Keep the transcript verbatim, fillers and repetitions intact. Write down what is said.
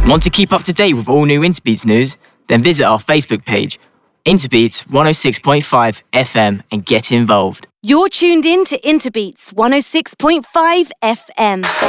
Want to keep up to date with all new Interbeats news? Then visit our Facebook page, Interbeats one oh six point five F M, and get involved. You're tuned in to Interbeats one oh six point five F M.